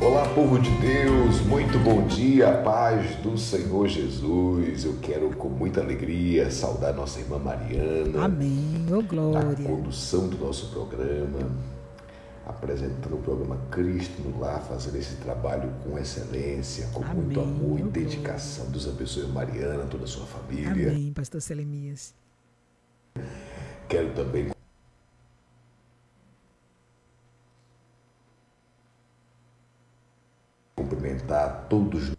Olá, povo de Deus, muito bom dia, paz do Senhor Jesus. Eu quero com muita alegria saudar nossa irmã Mariana Amém, ô na glória. condução do nosso programa, apresentando o programa Cristo no Lar, fazendo esse trabalho com excelência, com muito amor Amém, e ô glória. dedicação. Deus abençoe a Mariana, toda a sua família. Amém, pastor Selemias. Quero também cumprimentar todos